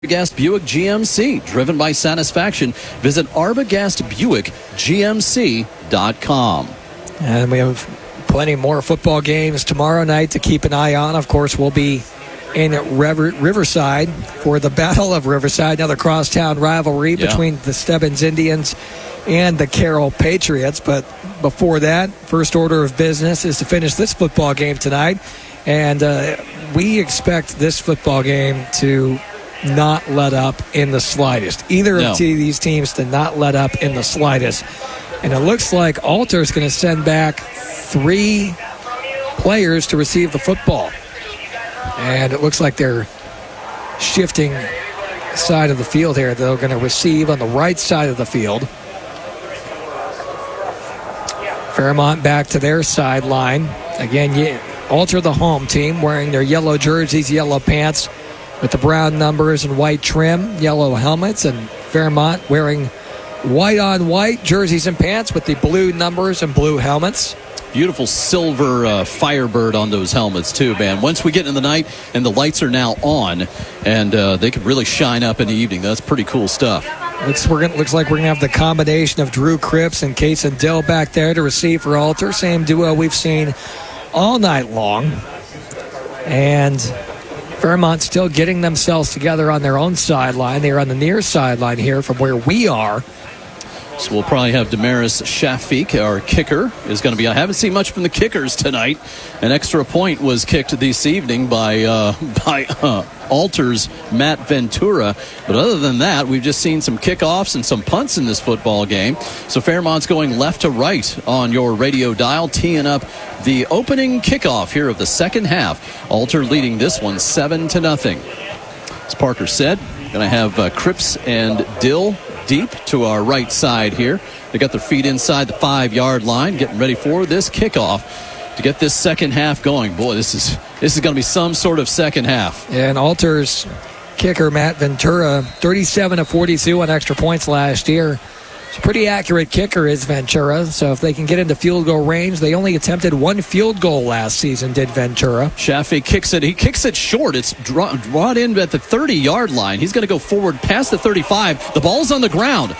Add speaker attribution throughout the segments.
Speaker 1: Arbogast Buick GMC, driven by satisfaction. Visit ArbogastBuickGMC.com.
Speaker 2: And we have plenty more football games tomorrow night to keep an eye on. Of course, we'll be in Riverside for the Battle of Riverside, another crosstown rivalry between the Stebbins Indians and the Carroll Patriots. But before that, first order of business is to finish this football game tonight. And we expect this football game to not let up in the slightest. Either of these teams to not let up in the slightest. And it looks like Alter is going to send back 3 players to receive the football. And it looks like they're shifting side of the field here. They're going to receive on the right side of the field. Fairmont back to their sideline. Again, Alter, the home team, wearing their yellow jerseys, yellow pants, with the brown numbers and white trim, yellow helmets, and Fairmont wearing white-on-white jerseys and pants with the blue numbers and blue helmets.
Speaker 1: Beautiful silver Firebird on those helmets, too, man. Once we get in the night and the lights are now on, and they could really shine up in the evening. That's pretty cool stuff.
Speaker 2: Looks like we're going to have the combination of Drew Cripps and Kason Dill back there to receive for Alter. Same duo we've seen all night long. And Fairmont still getting themselves together on their own sideline. They're on the near sideline here from where we are.
Speaker 1: So we'll probably have Damaris Shafik, our kicker, is going to be. I haven't seen much from the kickers tonight. An extra point was kicked this evening by Alter's Matt Ventura. But other than that, we've just seen some kickoffs and some punts in this football game. So Fairmont's going left to right on your radio dial, teeing up the opening kickoff here of the second half. Alter leading this one 7-0. As Parker said, going to have Cripps and Dill deep to our right side here. They got their feet inside the 5-yard line, getting ready for this kickoff to get this second half going. Boy, this is going to be some sort of second half.
Speaker 2: And Alter's kicker, Matt Ventura, 37 of 42 on extra points last year. It's a pretty accurate kicker is Ventura, so if they can get into field goal range, they only attempted 1 field goal last season, did Ventura.
Speaker 1: Shaffe kicks it. He kicks it short. It's brought in at the 30-yard line. He's going to go forward past the 35. The ball's on the ground.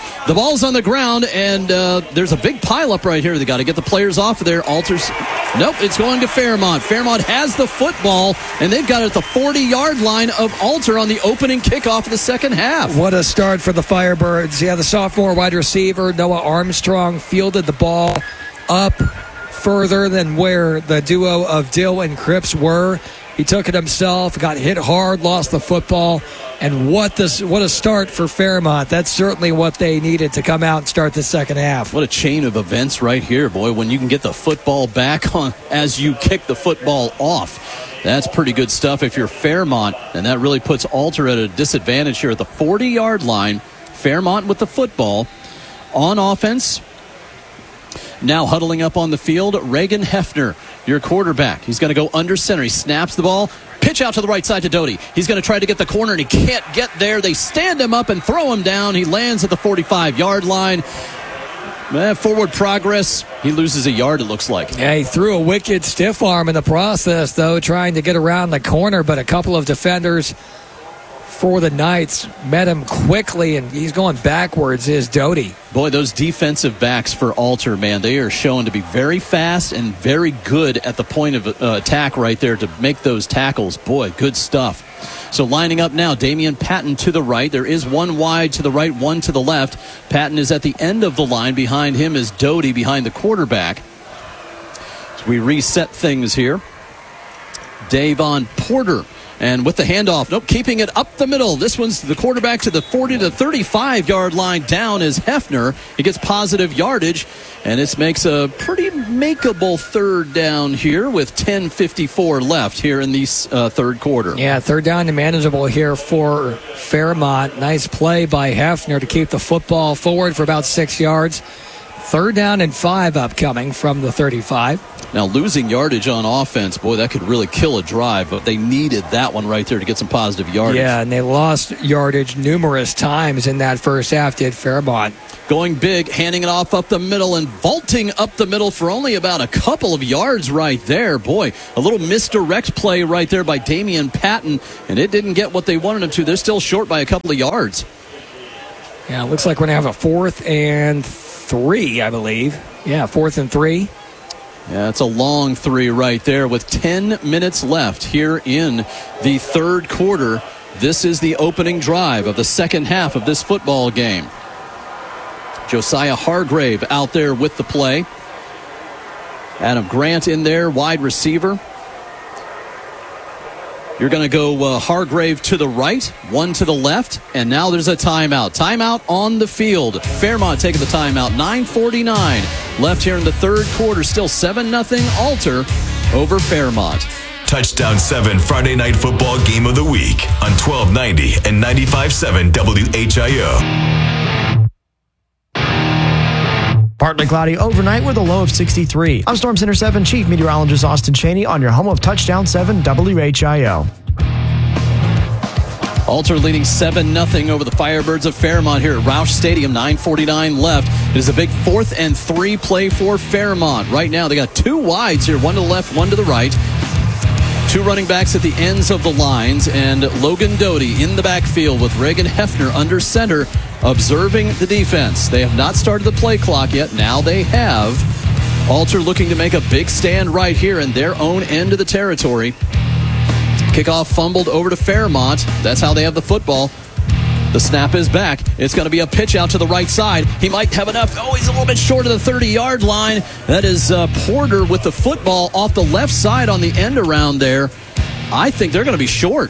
Speaker 1: And there's a big pileup right here. They got to get the players off of there. Alters. Nope, it's going to Fairmont. Fairmont has the football, and they've got it at the 40-yard line of Alter on the opening kickoff of the second half.
Speaker 2: What a start for the Firebirds. Yeah, the sophomore wide receiver, Noah Armstrong, fielded the ball up further than where the duo of Dill and Cripps were. He took it himself, got hit hard, lost the football, and what a start for Fairmont. That's certainly what they needed to come out and start the second half.
Speaker 1: What a chain of events right here, boy, when you can get the football back on as you kick the football off. That's pretty good stuff if you're Fairmont, and that really puts Alter at a disadvantage here at the 40-yard line. Fairmont with the football on offense. Now huddling up on the field, Reagan Hefner, your quarterback. He's going to go under center. He snaps the ball. Pitch out to the right side to Doty. He's going to try to get the corner, and he can't get there. They stand him up and throw him down. He lands at the 45-yard line. Forward progress. He loses a yard, it looks like.
Speaker 2: Yeah, he threw a wicked stiff arm in the process, though, trying to get around the corner, but a couple of defenders for the Knights met him quickly, and he's going backwards, is Doty.
Speaker 1: Boy, those defensive backs for Alter, man, they are shown to be very fast and very good at the point of attack right there to make those tackles. Boy, good stuff. So lining up now, Damian Patton to the right. There is one wide to the right, one to the left. Patton is at the end of the line. Behind him is Doty behind the quarterback. So we reset things here. Davon Porter. And with the handoff, keeping it up the middle. This one's the quarterback to the 40 to 35-yard line. Down is Hefner. He gets positive yardage, and this makes a pretty makeable third down here with 10:54 left here in the third quarter.
Speaker 2: Yeah, third down and manageable here for Fairmont. Nice play by Hefner to keep the football forward for about 6 yards. 3rd down and 5 upcoming from the 35.
Speaker 1: Now, losing yardage on offense, boy, that could really kill a drive, but they needed that one right there to get some positive yardage.
Speaker 2: Yeah, and they lost yardage numerous times in that first half, did Fairmont.
Speaker 1: Going big, handing it off up the middle and vaulting up the middle for only about a couple of yards right there. Boy, a little misdirect play right there by Damian Patton, and it didn't get what they wanted him to. They're still short by a couple of yards.
Speaker 2: Yeah, it looks like we're going to have a 4th and 3, I believe. Yeah, 4th and 3.
Speaker 1: Yeah, it's a long 3 right there with 10 minutes left here in the 3rd quarter. This is the opening drive of the second half of this football game. Josiah Hargrave out there with the play. Adam Grant in there, wide receiver. You're going to go Hargrave to the right, 1 to the left, and now there's a timeout. Timeout on the field. Fairmont taking the timeout. 9:49 left here in the 3rd quarter. Still 7-0 Alter over Fairmont.
Speaker 3: Touchdown 7 Friday Night Football Game of the Week on 1290 and 95.7 WHIO.
Speaker 4: Partly cloudy overnight with a low of 63. I'm Storm Center 7 Chief Meteorologist Austin Cheney on your home of Touchdown 7 WHIO.
Speaker 1: Alter leading 7-0 over the Firebirds of Fairmont here at Roush Stadium. 9:49 left. It is a big 4th and 3 play for Fairmont. Right now they got 2 wides here, 1 to the left, 1 to the right. 2 running backs at the ends of the lines, and Logan Doty in the backfield with Reagan Hefner under center, observing the defense. They have not started the play clock yet. Now they have. Alter looking to make a big stand right here in their own end of the territory. Kickoff fumbled over to Fairmont. That's how they have the football. The snap is back. It's going to be a pitch out to the right side. He might have enough. Oh, he's a little bit short of the 30-yard line. That is Porter with the football off the left side on the end around there. I think they're going to be short.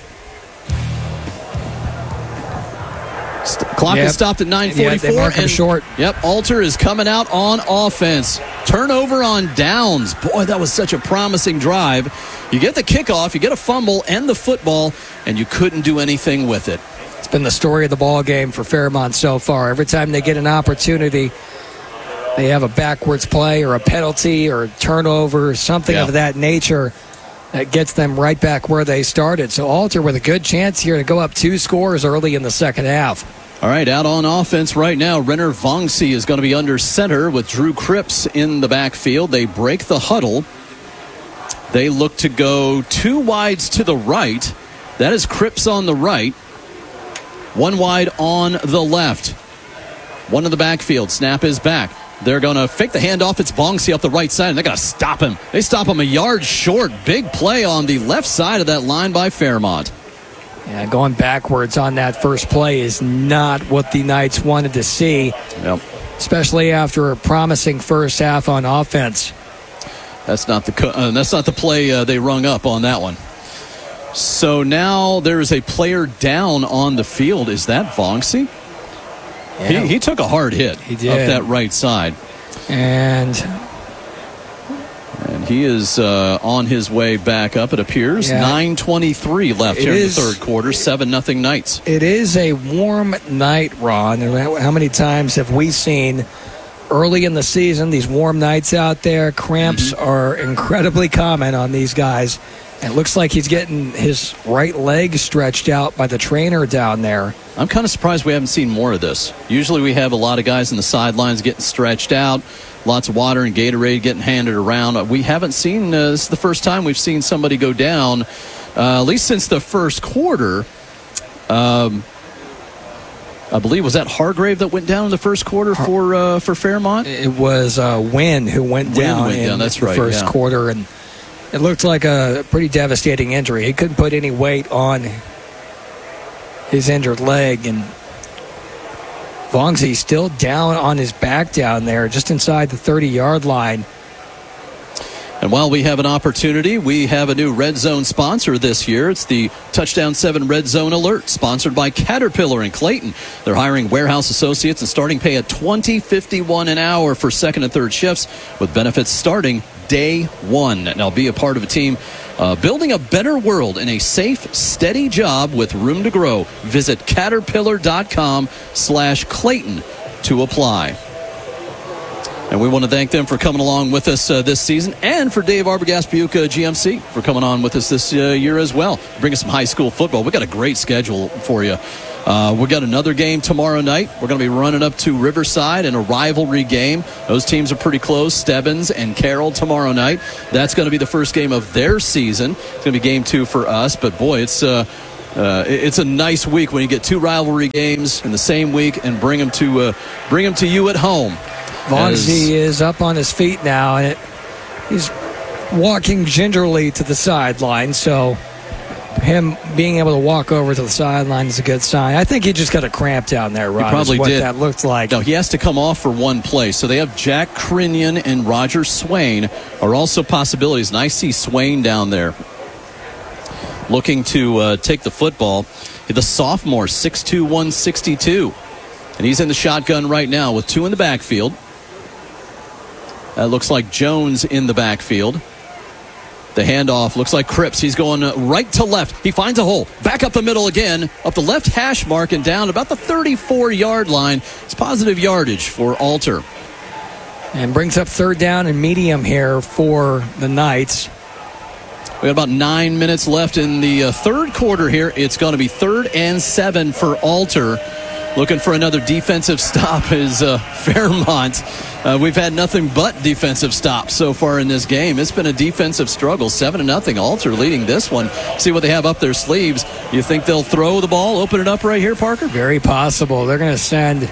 Speaker 1: Clock is stopped at 9:44.
Speaker 2: Yeah, they mark him short.
Speaker 1: Yep, Alter is coming out on offense. Turnover on downs. Boy, that was such a promising drive. You get the kickoff, you get a fumble and the football, and you couldn't do anything with it.
Speaker 2: It's been the story of the ball game for Fairmont so far. Every time they get an opportunity, they have a backwards play or a penalty or a turnover, something of that nature that gets them right back where they started. So Alter with a good chance here to go up 2 scores early in the second half.
Speaker 1: All right, out on offense right now, Renner Vongsi is going to be under center with Drew Cripps in the backfield. They break the huddle. They look to go 2 wides to the right. That is Cripps on the right. 1 wide on the left. 1 in the backfield. Snap is back. They're going to fake the handoff. It's Vongsi up the right side, and they're going to stop him. They stop him a yard short. Big play on the left side of that line by Fairmont.
Speaker 2: Yeah, going backwards on that first play is not what the Knights wanted to see, especially after a promising first half on offense.
Speaker 1: That's not the play they rung up on that one. So now there is a player down on the field. Is that Vongsi? Yeah. He took a hard hit up that right side. And he is on his way back up, it appears. 9:23 left here in the 3rd quarter. 7-0 Knights. It
Speaker 2: is a warm night, Ron. How many times have we seen early in the season these warm nights out there? Cramps are incredibly common on these guys. And it looks like he's getting his right leg stretched out by the trainer down there.
Speaker 1: I'm kind of surprised we haven't seen more of this. Usually we have a lot of guys in the sidelines getting stretched out, lots of water and Gatorade getting handed around. We haven't seen, this is the first time we've seen somebody go down, at least since the first quarter. I believe, was that Hargrave that went down in the first quarter for Fairmont?
Speaker 2: It was Wynn who went down in the first quarter, and it looked like a pretty devastating injury. He couldn't put any weight on his injured leg, and Vongsi still down on his back down there, just inside the 30-yard line.
Speaker 1: And while we have an opportunity, we have a new Red Zone sponsor this year. It's the Touchdown 7 Red Zone Alert, sponsored by Caterpillar in Clayton. They're hiring warehouse associates and starting pay at $20.51 an hour for second and third shifts, with benefits starting day one. Now be a part of a team building a better world in a safe, steady job with room to grow. Visit Caterpillar.com/Clayton to apply. And we want to thank them for coming along with us this season, and for Dave Arbogast Buick GMC for coming on with us this year as well. Bring us some high school football. We got a great schedule for you. We got another game tomorrow night. We're going to be running up to Riverside in a rivalry game. Those teams are pretty close, Stebbins and Carroll tomorrow night. That's going to be the first game of their season. It's going to be game 2 for us. But boy, it's a nice week when you get 2 rivalry games in the same week and bring them to you at home.
Speaker 2: Vaughnsy is up on his feet now, and he's walking gingerly to the sideline. So him being able to walk over to the sideline is a good sign. I think he just got a cramp down there, Ron.
Speaker 1: He probably
Speaker 2: what
Speaker 1: did.
Speaker 2: That looked like.
Speaker 1: No, he has to come off for one play. So they have Jack Crinion and Roger Swain are also possibilities. And I see Swain down there looking to take the football. The sophomore, 6'2", 162. And he's in the shotgun right now with 2 in the backfield. That looks like Jones in the backfield. The handoff looks like Cripps. He's going right to left. He finds a hole. Back up the middle again. Up the left hash mark and down about the 34-yard line. It's positive yardage for Alter.
Speaker 2: And brings up 3rd down and medium here for the Knights.
Speaker 1: We got about 9 minutes left in the third quarter here. It's going to be 3rd and 7 for Alter. Looking for another defensive stop is Fairmont. We've had nothing but defensive stops so far in this game. It's been a defensive struggle. 7-0. Alter leading this one. See what they have up their sleeves. You think they'll throw the ball, open it up right here, Parker?
Speaker 2: Very possible. They're going to send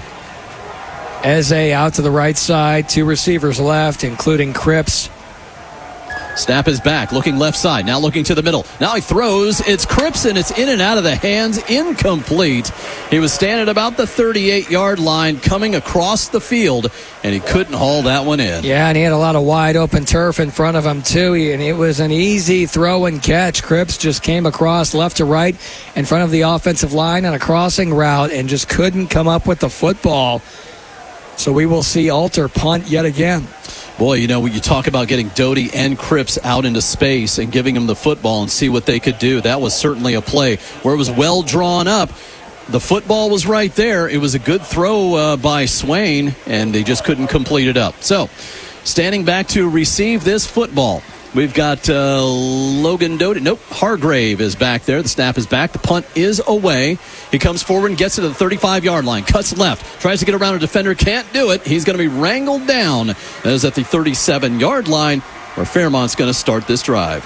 Speaker 2: Eze out to the right side. 2 receivers left, including Cripps.
Speaker 1: Snap is back, looking left side, now looking to the middle. Now he throws, it's Cripps, and it's in and out of the hands, incomplete. He was standing about the 38-yard line, coming across the field, and he couldn't haul that one in.
Speaker 2: Yeah, and he had a lot of wide open turf in front of him, too, and it was an easy throw and catch. Cripps just came across left to right in front of the offensive line on a crossing route and just couldn't come up with the football. So we will see Alter punt yet again.
Speaker 1: Boy, you know, when you talk about getting Doty and Cripps out into space and giving them the football and see what they could do, that was certainly a play where it was well drawn up. The football was right there. It was a good throw by Swain, and they just couldn't complete it up. So, standing back to receive this football, we've got Logan Doty. Nope, Hargrave is back there. The snap is back. The punt is away. He comes forward and gets it to the 35-yard line. Cuts left. Tries to get around a defender. Can't do it. He's going to be wrangled down. That is at the 37-yard line where Fairmont's going to start this drive.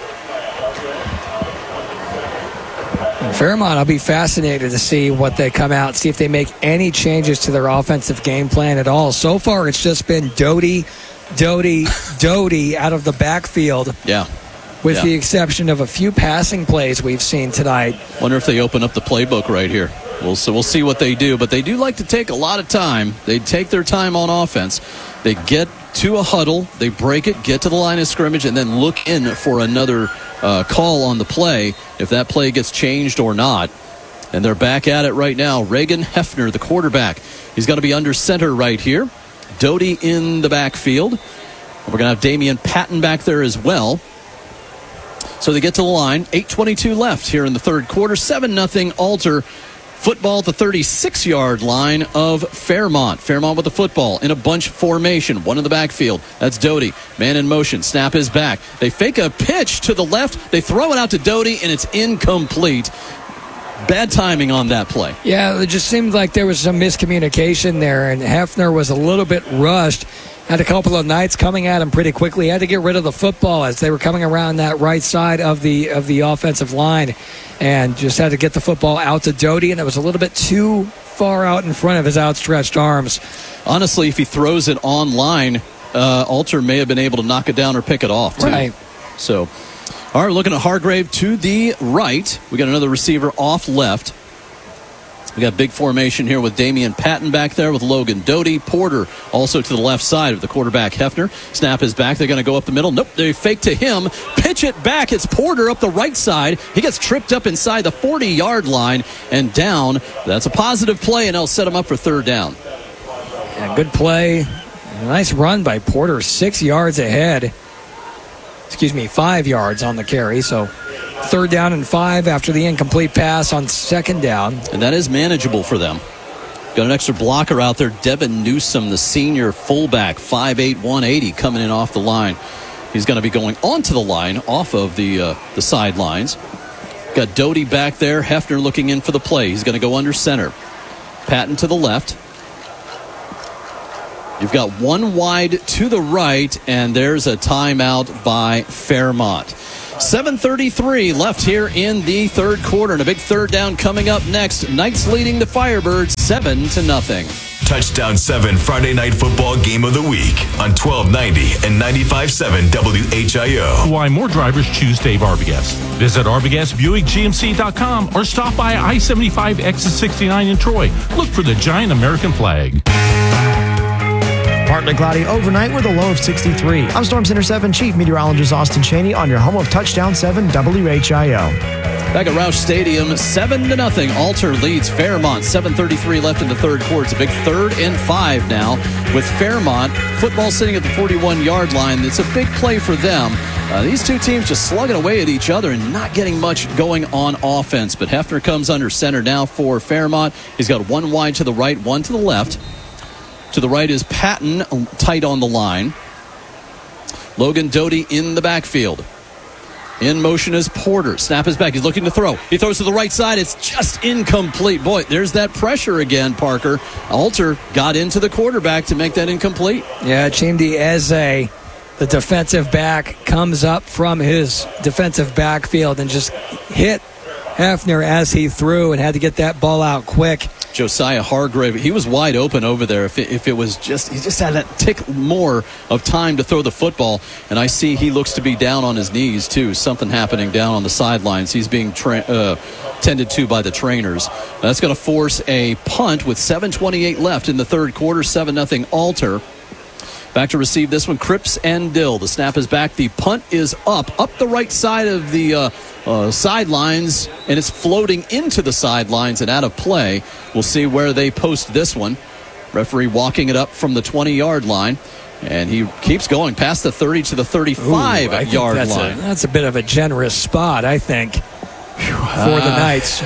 Speaker 2: Fairmont, I'll be fascinated to see what they come out, see if they make any changes to their offensive game plan at all. So far, it's just been Doty out of the backfield.
Speaker 1: Yeah.
Speaker 2: With the exception of a few passing plays we've seen tonight.
Speaker 1: Wonder if they open up the playbook right here. We'll see what they do, but they do like to take a lot of time. They take their time on offense. They get to a huddle, they break it, get to the line of scrimmage, and then look in for another call on the play, if that play gets changed or not. And they're back at it right now. Reagan Hefner, the quarterback. He's going to be under center right here. Doty in the backfield. We're going to have Damian Patton back there as well. So they get to the line. 8:22 left here in the third quarter. 7-0 Alter. Football at the 36-yard line of Fairmont. Fairmont with the football in a bunch formation. One in the backfield. That's Doty. Man in motion. Snap is back. They fake a pitch to the left. They throw it out to Doty, and it's incomplete. Bad timing on that play.
Speaker 2: Yeah, it just seemed like there was some miscommunication there, and Hefner was a little bit rushed. Had a couple of Knights coming at him pretty quickly. Had to get rid of the football as they were coming around that right side of the offensive line, and just had to get the football out to Doty, and it was a little bit too far out in front of his outstretched arms.
Speaker 1: Honestly, if he throws it online, Alter may have been able to knock it down or pick it off, too.
Speaker 2: Right.
Speaker 1: So, all right, looking at Hargrave to the right. We got another receiver off left. We got big formation here with Damian Patton back there with Logan Doty. Porter also to the left side of the quarterback Hefner. Snap is back. They're going to go up the middle. Nope, they fake to him. Pitch it back. It's Porter up the right side. He gets tripped up inside the 40-yard line and down. That's a positive play, and they'll set him up for third down.
Speaker 2: Yeah, good play. A nice run by Porter. 6 yards ahead. 5 yards on the carry. So 3rd down and 5 after the incomplete pass on 2nd down.
Speaker 1: And that is manageable for them. Got an extra blocker out there. Devin Newsom, the senior fullback, 5'8", 180, coming in off the line. He's going to be going onto the line off of the sidelines. Got Doty back there. Hefner looking in for the play. He's going to go under center. Patton to the left. You've got one wide to the right, and there's a timeout by Fairmont. 7:33 left here in the third quarter, and a big third down coming up next. Knights leading the Firebirds 7-0.
Speaker 3: Touchdown 7 Friday Night Football Game of the Week on 1290 and 95.7 WHIO.
Speaker 5: Why more drivers choose Dave Arbogast. Visit ArbogastBuickGMC.com or stop by I-75 exit 69 in Troy. Look for the giant American flag.
Speaker 4: Partly cloudy overnight with a low of 63. I'm Storm Center 7 Chief Meteorologist Austin Cheney on your home of Touchdown 7 WHIO.
Speaker 1: Back at Roush Stadium, 7-0. Alter leads Fairmont. 7:33 left in the third quarter. It's a big 3rd and 5 now with Fairmont. Football sitting at the 41-yard line. It's a big play for them. These two teams just slugging away at each other and not getting much going on offense. But Hefner comes under center now for Fairmont. He's got one wide to the right, one to the left. To the right is Patton, tight on the line. Logan Doty in the backfield. In motion is Porter. Snap is back. He's looking to throw. He throws to the right side. It's just incomplete. Boy, there's that pressure again, Parker. Alter got into the quarterback to make that incomplete.
Speaker 2: Yeah, Chimdi Eze, the defensive back, comes up from his defensive backfield and just hit Hefner as he threw and had to get that ball out quick.
Speaker 1: Josiah Hargrave, he was wide open over there. If it was just, he just had that tick more of time to throw the football. And I see he looks to be down on his knees too. Something happening down on the sidelines. He's being tended to by the trainers. That's going to force a punt with 7:28 left in the third quarter. 7-0 Alter. Back to receive this one, Cripps and Dill. The snap is back. The punt is up the right side of the sidelines, and it's floating into the sidelines and out of play. We'll see where they post this one. Referee walking it up from the 20-yard line, and he keeps going past the 30 to the 35-yard line.
Speaker 2: That's a bit of a generous spot, I think, for the Knights.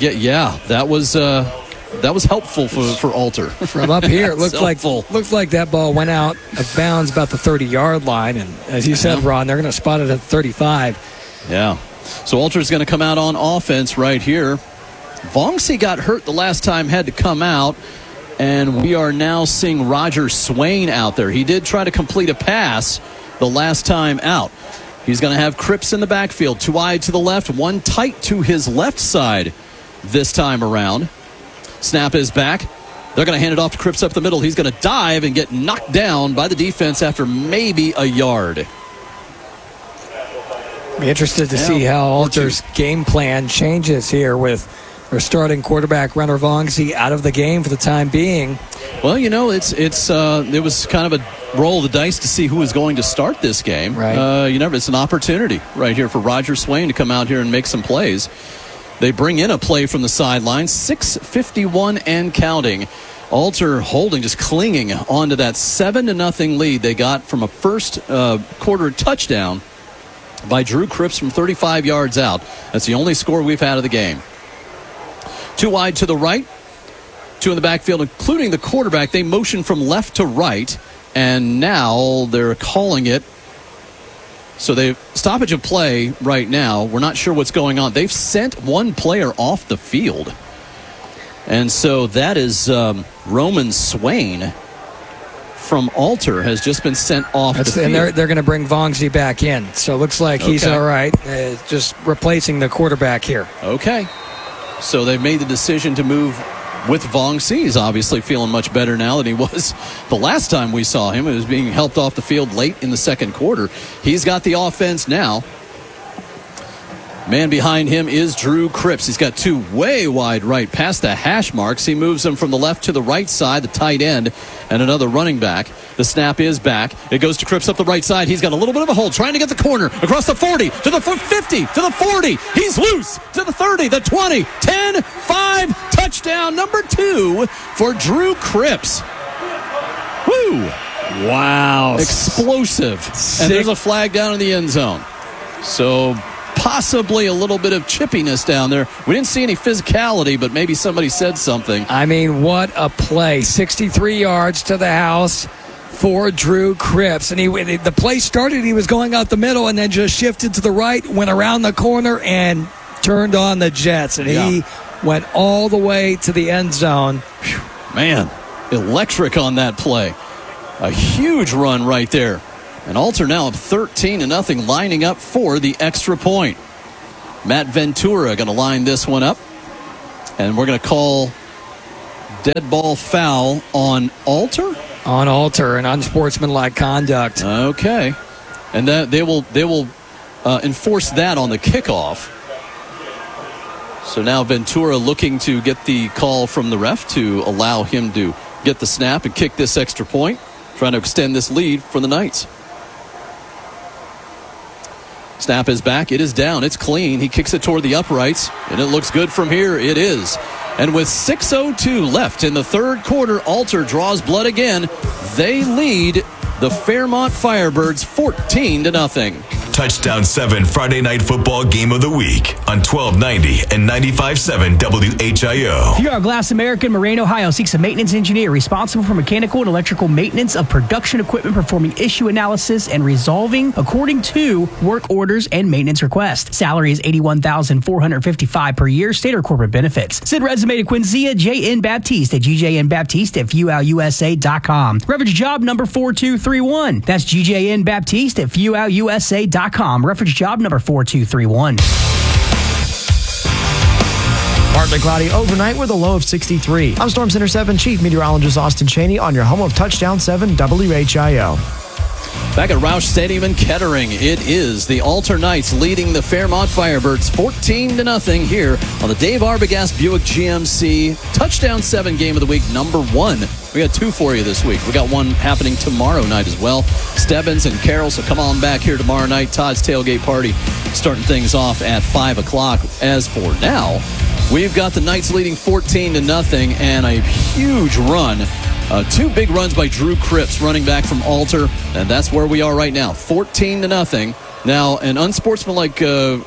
Speaker 1: That was helpful for Alter.
Speaker 2: From up here, it looked like that ball went out of bounds about the 30-yard line. And as you said, Ron, they're going to spot it at 35.
Speaker 1: Yeah. So Alter's going to come out on offense right here. Vongsi got hurt the last time, had to come out. And we are now seeing Roger Swain out there. He did try to complete a pass the last time out. He's going to have Cripps in the backfield. Two wide to the left, one tight to his left side this time around. Snap is back. They're going to hand it off to Cripps up the middle. He's going to dive and get knocked down by the defense after maybe a yard.
Speaker 2: Be interested to see how Alter's game plan changes here with their starting quarterback, Renner Vongsi, out of the game for the time being.
Speaker 1: Well, it was kind of a roll of the dice to see who was going to start this game.
Speaker 2: Right.
Speaker 1: It's an opportunity right here for Roger Swain to come out here and make some plays. They bring in a play from the sideline, 6:51 and counting. Alter holding, just clinging onto that 7-0 lead they got from a first quarter touchdown by Drew Cripps from 35 yards out. That's the only score we've had of the game. Two wide to the right, two in the backfield, including the quarterback. They motion from left to right, and now they're calling it. So they stoppage of play right now. We're not sure what's going on. They've sent one player off the field. And so that is Roman Swain from Alter has just been sent off the field.
Speaker 2: And they're going to bring Vongsi back in. So it looks like he's all right. Just replacing the quarterback here.
Speaker 1: Okay. So they've made the decision to move with Vongsi. He's obviously feeling much better now than he was the last time we saw him. He was being helped off the field late in the second quarter. He's got the offense now. Man behind him is Drew Cripps. He's got two way wide right past the hash marks. He moves them from the left to the right side, the tight end, and another running back. The snap is back. It goes to Cripps up the right side. He's got a little bit of a hole, trying to get the corner across the 40, to the 50, to the 40. He's loose to the 30, the 20, 10, 5, touchdown number 2 for Drew Cripps. Woo!
Speaker 2: Wow.
Speaker 1: Explosive. And there's a flag down in the end zone. So possibly a little bit of chippiness down there. We didn't see any physicality, but maybe somebody said something.
Speaker 2: I mean, what a play. 63 yards to the house for Drew Cripps. And the play started, he was going out the middle and then just shifted to the right, went around the corner and turned on the jets. And he went all the way to the end zone.
Speaker 1: Man, electric on that play. A huge run right there. And Alter now up 13-0, lining up for the extra point. Matt Ventura going to line this one up. And we're going to call dead ball foul on Alter?
Speaker 2: On Alter, an unsportsmanlike conduct.
Speaker 1: Okay. And that they will enforce that on the kickoff. So now Ventura looking to get the call from the ref to allow him to get the snap and kick this extra point, trying to extend this lead for the Knights. Snap is back. It is down. It's clean. He kicks it toward the uprights, and it looks good from here. It is. And with 6:02 left in the third quarter, Alter draws blood again. They lead the Fairmont Firebirds 14-0.
Speaker 3: Touchdown 7 Friday Night Football Game of the Week on 1290 and 95.7 WHIO.
Speaker 6: If you are Glass American, Moraine, Ohio seeks a maintenance engineer responsible for mechanical and electrical maintenance of production equipment, performing issue analysis and resolving according to work orders and maintenance requests. Salary is $81,455 per year. State or corporate benefits. Send resume to Quinzia JN Baptiste at GJNBaptiste@FUALUSA.com. Reference job number 4231. That's GJN Baptiste at FUALUSA.com. Reference job number 4231.
Speaker 4: Partly cloudy overnight with a low of 63. I'm Storm Center 7 Chief Meteorologist Austin Cheney on your home of Touchdown 7 WHIO.
Speaker 1: Back at Roush Stadium in Kettering, it is the Alter Knights leading the Fairmont Firebirds 14-0 here on the Dave Arbogast Buick GMC Touchdown 7 Game of the Week number 1. We got 2 for you this week. We got one happening tomorrow night as well. Stebbins and Carroll, so come on back here tomorrow night. Todd's Tailgate Party starting things off at 5 o'clock. As for now, we've got the Knights leading 14-0 and a huge run. 2 big runs by Drew Cripps, running back from Alter, and that's where we are right now, 14-0. Now, an unsportsmanlike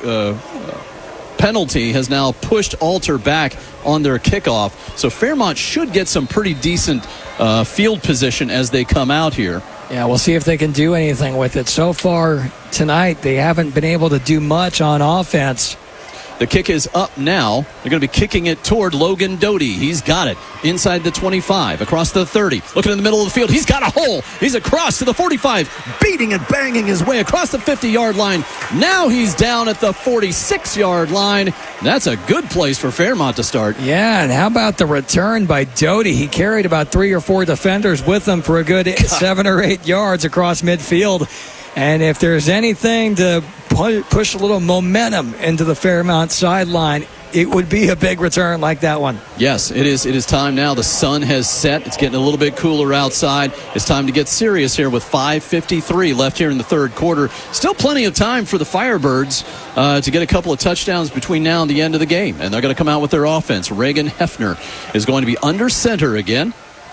Speaker 1: penalty has now pushed Alter back on their kickoff, so Fairmont should get some pretty decent field position as they come out here.
Speaker 2: Yeah, we'll see if they can do anything with it. So far tonight, they haven't been able to do much on offense.
Speaker 1: The kick is up now. They're going to be kicking it toward Logan Doty. He's got it inside the 25, across the 30. Looking in the middle of the field. He's got a hole. He's across to the 45, beating and banging his way across the 50-yard line. Now he's down at the 46-yard line. That's a good place for Fairmont to start.
Speaker 2: Yeah, and how about the return by Doty? He carried about 3 or 4 defenders with him for a good 7 or 8 yards across midfield. And if there's anything to push a little momentum into the Fairmont sideline, it would be a big return like that one.
Speaker 1: Yes, it is. It is time now. The sun has set. It's getting a little bit cooler outside. It's time to get serious here with 5:53 left here in the third quarter. Still plenty of time for the Firebirds to get a couple of touchdowns between now and the end of the game. And they're going to come out with their offense. Reagan Hefner is going to be under center again.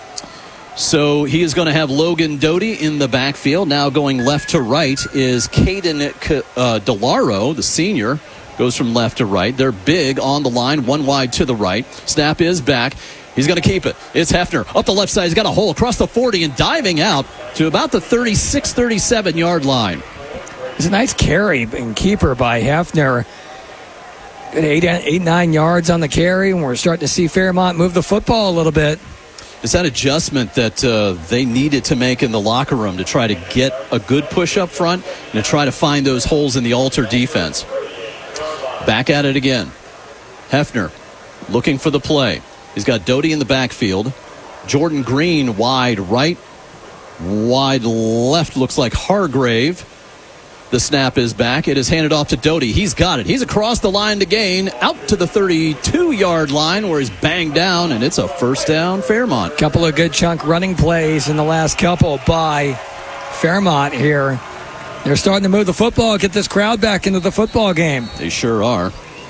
Speaker 1: So he is going to have Logan Doty in the backfield. Now going left to right is Caden DeLaro, the senior, goes from left to right. They're big on the line, one wide to the right. Snap is back. He's going to keep it. It's Hefner up the left side. He's got a hole across the 40 and diving out to about the 36, 37-yard line.
Speaker 2: It's a nice carry and keeper by Hefner. Good 8-9 yards on the carry, and we're starting to see Fairmont move the football a little bit.
Speaker 1: It's that adjustment that they needed to make in the locker room to try to get a good push up front and to try to find those holes in the Alter defense. Back at it again. Hefner looking for the play. He's got Doty in the backfield. Jordan Green wide right. Wide left looks like Hargrave. The snap is back. It is handed off to Doty. He's got it. He's across the line to gain, out to the 32-yard line where he's banged down, and it's a first down, Fairmont.
Speaker 2: Couple of good chunk running plays in the last couple by Fairmont here. They're starting to move the football, get this crowd back into the football game.
Speaker 1: They sure are.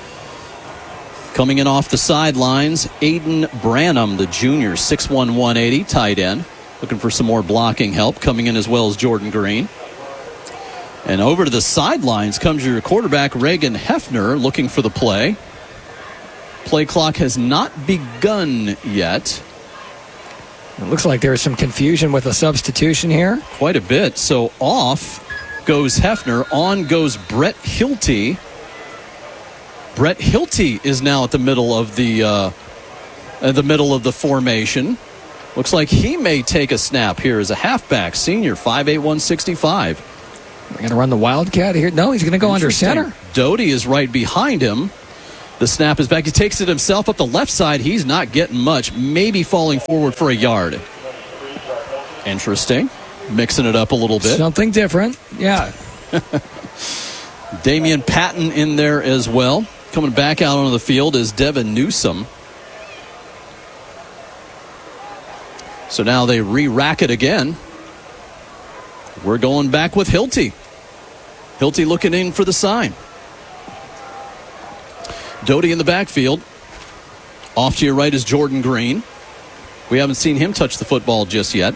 Speaker 1: Coming in off the sidelines, Aiden Branham, the junior, 6'1", 180, tight end. Looking for some more blocking help. Coming in as well as Jordan Green. And over to the sidelines comes your quarterback, Reagan Hefner, looking for the play. Play clock has not begun yet.
Speaker 2: It looks like there's some confusion with a substitution here.
Speaker 1: Quite a bit. So off goes Hefner. On goes Brett Hilty. Brett Hilty is now at the middle of the formation. Looks like he may take a snap here as a halfback. Senior, 5'8", 165.
Speaker 2: We're going to run the Wildcat here. No, he's going to go under center.
Speaker 1: Doty is right behind him. The snap is back. He takes it himself up the left side. He's not getting much. Maybe falling forward for a yard. Interesting. Mixing it up a little bit.
Speaker 2: Something different. Yeah.
Speaker 1: Damian Patton in there as well. Coming back out onto the field is Devin Newsom. So now they re-rack it again. We're going back with Hilty. Hilty looking in for the sign. Doty in the backfield. Off to your right is Jordan Green. We haven't seen him touch the football just yet.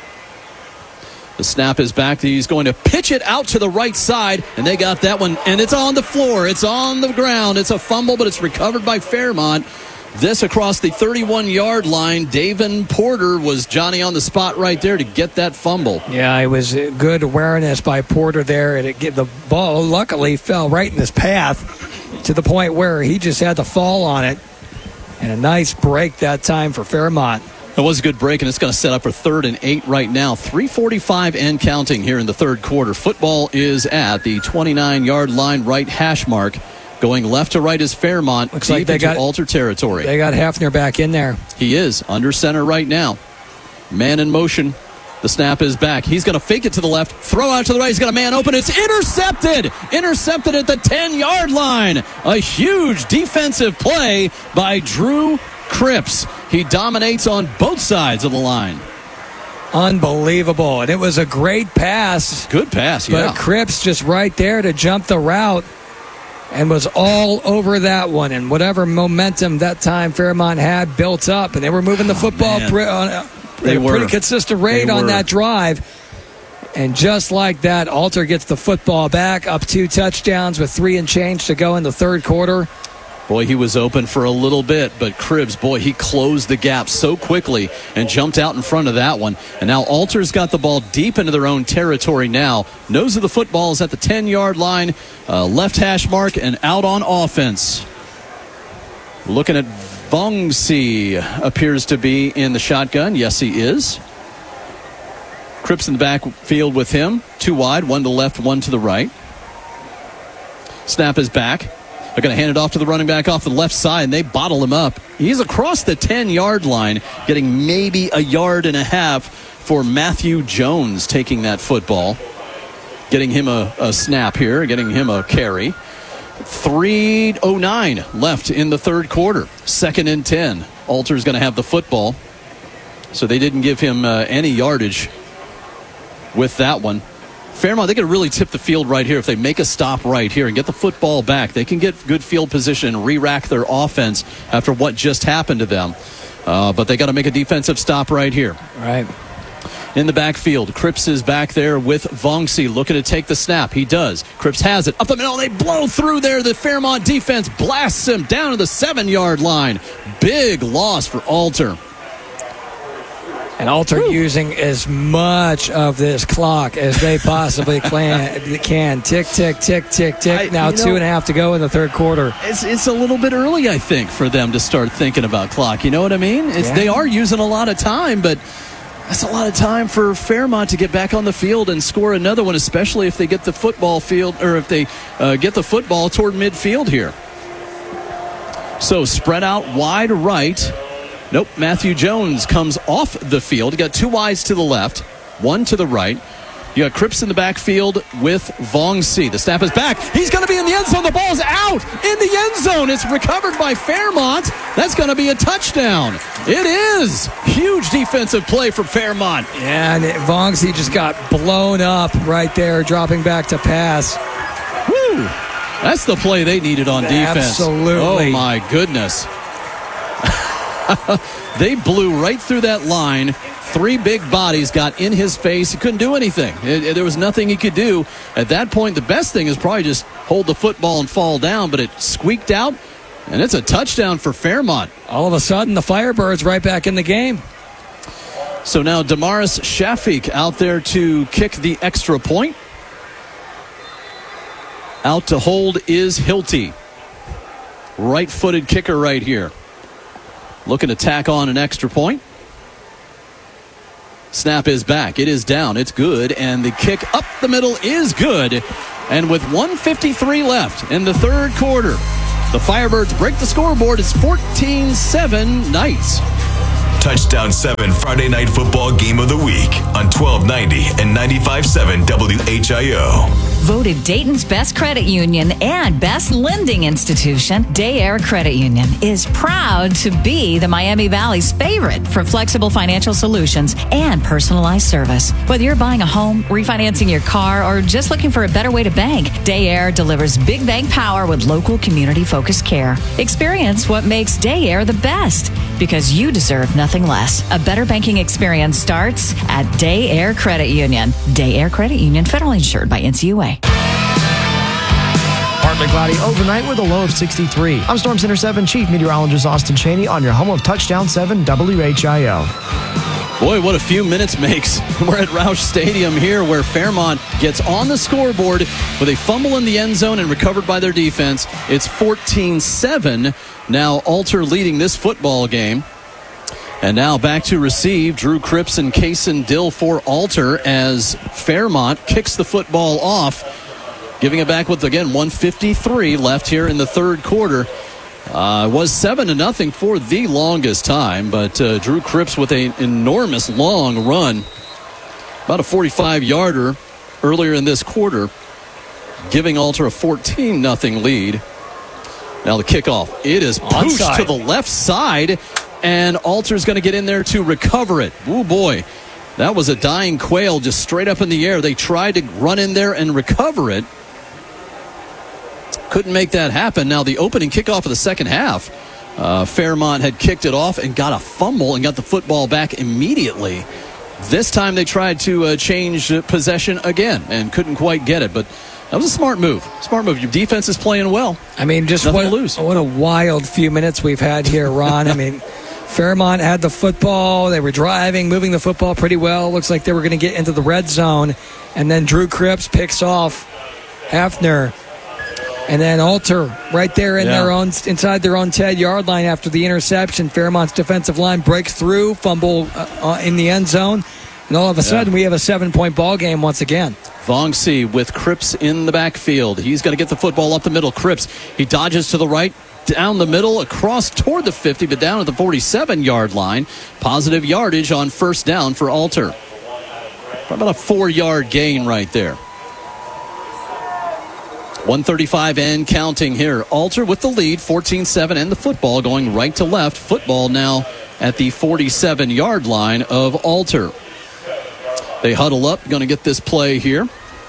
Speaker 1: The snap is back. He's going to pitch it out to the right side, and they got that one, and it's on the floor. It's on the ground. It's a fumble, but it's recovered by Fairmont. This across the 31-yard line. Davin Porter was Johnny on the spot right there to get that fumble.
Speaker 2: Yeah, it was good awareness by Porter there. And the ball luckily fell right in his path to the point where he just had to fall on it. And a nice break that time for Fairmont.
Speaker 1: That was a good break, and it's going to set up for 3rd and 8 right now. 3:45 and counting here in the third quarter. Football is at the 29-yard line, right hash mark. Going left to right is Fairmont.
Speaker 2: Looks like they got
Speaker 1: Alter territory.
Speaker 2: They got Hefner back in there.
Speaker 1: He is under center right now. Man in motion. The snap is back. He's going to fake it to the left. Throw out to the right. He's got a man open. It's intercepted. Intercepted at the 10-yard line. A huge defensive play by Drew Cripps. He dominates on both sides of the line.
Speaker 2: Unbelievable. And it was a great pass.
Speaker 1: Good pass, yeah.
Speaker 2: But Cripps just right there to jump the route and was all over that one. And whatever momentum that time Fairmont had built up, and they were moving the football pretty consistent rate on that drive. And just like that, Alter gets the football back, up 2 touchdowns with 3 and change to go in the third quarter.
Speaker 1: Boy, he was open for a little bit, but Cribbs, boy, he closed the gap so quickly and jumped out in front of that one. And now Alter's got the ball deep into their own territory now. Nose of the football is at the 10-yard line, left hash mark, and out on offense. Looking at Vongsi, appears to be in the shotgun. Yes, he is. Cripps in the backfield with him. 2 wide, 1 to the left, 1 to the right. Snap is back. They're going to hand it off to the running back off the left side, and they bottle him up. He's across the 10-yard line, getting maybe a yard and a half for Matthew Jones taking that football. Getting him a snap here, getting him a carry. 3:09 left in the third quarter. 2nd and 10. Alter's going to have the football. So they didn't give him any yardage with that one. Fairmont, they could really tip the field right here if they make a stop right here and get the football back. They can get good field position and re-rack their offense after what just happened to them. But they got to make a defensive stop right here.
Speaker 2: Right.
Speaker 1: In the backfield, Cripps is back there with Vongsi looking to take the snap. He does. Cripps has it. Up the middle, they blow through there. The Fairmont defense blasts him down to the 7-yard line. Big loss for Alter.
Speaker 2: And Alter using as much of this clock as they possibly can. Tick, tick, tick, tick, tick. Now 2.5 to go in the third quarter.
Speaker 1: It's a little bit early, I think, for them to start thinking about clock. You know what I mean? They are using a lot of time, but that's a lot of time for Fairmont to get back on the field and score another one, especially if they get the football field, or if they get the football toward midfield here. So spread out wide right. Nope, Matthew Jones comes off the field. You got 2 wides to the left, 1 to the right. You got Cripps in the backfield with Vongsi. The snap is back. He's going to be in the end zone. The ball's out in the end zone. It's recovered by Fairmont. That's going to be a touchdown. It is. Huge defensive play from Fairmont.
Speaker 2: Yeah, and Vongsi just got blown up right there, dropping back to pass.
Speaker 1: Woo! That's the play they needed on defense.
Speaker 2: Absolutely.
Speaker 1: Oh, my goodness. They blew right through that line. 3 big bodies got in his face. He couldn't do anything. There was nothing he could do. At that point, the best thing is probably just hold the football and fall down, but it squeaked out, and it's a touchdown for Fairmont.
Speaker 2: All of a sudden, the Firebirds right back in the game.
Speaker 1: So now Damaris Shafik out there to kick the extra point. Out to hold is Hilty. Right-footed kicker right here. Looking to tack on an extra point. Snap is back. It is down. It's good. And the kick up the middle is good. And with 1:53 left in the third quarter, the Firebirds break the scoreboard. It's 14-7 Knights.
Speaker 3: Touchdown 7 Friday Night Football Game of the Week on 1290 and 95.7 WHIO.
Speaker 7: Voted Dayton's best credit union and best lending institution, Day Air Credit Union is proud to be the Miami Valley's favorite for flexible financial solutions and personalized service. Whether you're buying a home, refinancing your car, or just looking for a better way to bank, Day Air delivers big bank power with local community-focused care. Experience what makes Day Air the best, because you deserve nothing less. A better banking experience starts at Day Air Credit Union. Day Air Credit Union, federally insured by NCUA.
Speaker 4: Partly cloudy overnight with a low of 63. I'm Storm Center 7 Chief Meteorologist Austin Cheney on your home of Touchdown 7 WHIO.
Speaker 1: Boy, what a few minutes makes. We're at Roush Stadium here, where Fairmont gets on the scoreboard with a fumble in the end zone and recovered by their defense. It's 14-7. Now Alter leading this football game. And now back to receive Drew Cripps and Kaysen Dill for Alter as Fairmont kicks the football off. Giving it back with, again, 1:53 left here in the third quarter. Was 7-0 for the longest time, but Drew Cripps with an enormous long run, about a 45-yarder earlier in this quarter, giving Alter a 14-0 lead. Now the kickoff. It is pushed to the left side, and Alter's going to get in there to recover it. Oh, boy. That was a dying quail just straight up in the air. They tried to run in there and recover it. Couldn't make that happen. Now the opening kickoff of the second half, Fairmont had kicked it off and got a fumble and got the football back immediately. This time they tried to change possession again and couldn't quite get it, but that was a smart move. Smart move. Your defense is playing well.
Speaker 2: I mean, just
Speaker 1: nothing to lose.
Speaker 2: What a wild few minutes we've had here, Ron. I mean, Fairmont had the football. They were driving, moving the football pretty well. Looks like they were going to get into the red zone. And then Drew Cripps picks off Hafner. And then Alter right there in their own, inside their own 10-yard line after the interception. Fairmont's defensive line breaks through, fumble in the end zone. And all of a sudden, we have a 7-point ball game once again.
Speaker 1: Vongsi with Cripps in the backfield. He's going to get the football up the middle. Cripps, he dodges to the right, down the middle, across toward the 50, but down at the 47-yard line. Positive yardage on first down for Alter. About a 4-yard gain right there. 1:35 and counting here. Alter with the lead, 14-7, and the football going right to left. Football now at the 47-yard line of Alter. They huddle up, going to get this play here.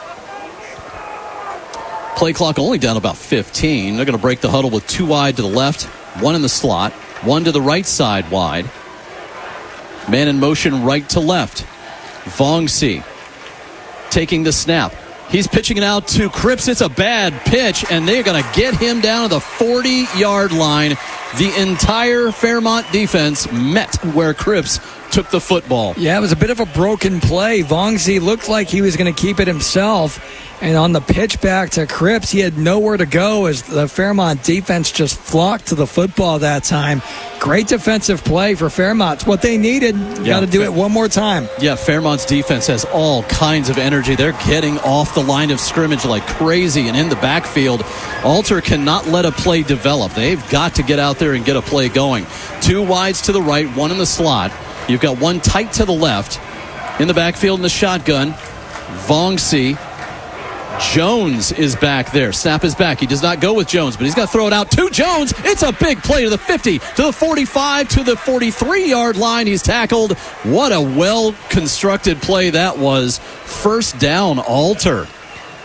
Speaker 1: Play clock only down about 15. They're going to break the huddle with 2 wide to the left, 1 in the slot, 1 to the right side wide. Man in motion right to left. Vongsi taking the snap. He's pitching it out to Cripps. It's a bad pitch, and they're going to get him down to the 40-yard line. The entire Fairmont defense met where Cripps took the football.
Speaker 2: Yeah, it was a bit of a broken play. Vongsi looked like he was going to keep it himself. And on the pitch back to Cripps, he had nowhere to go as the Fairmont defense just flocked to the football that time. Great defensive play for Fairmont. It's what they needed. Got to do it one more time.
Speaker 1: Yeah, Fairmont's defense has all kinds of energy. They're getting off the line of scrimmage like crazy and in the backfield. Alter cannot let a play develop. They've got to get out there and get a play going. 2 wides to the right, 1 in the slot. You've got 1 tight to the left. In the backfield in the shotgun, Vongsi. Jones is back there. Snap is back. He does not go with Jones, but he's got to throw it out to Jones. It's a big play to the 50, to the 45, to the 43-yard line. He's tackled. What a well-constructed play that was. First down, Alter.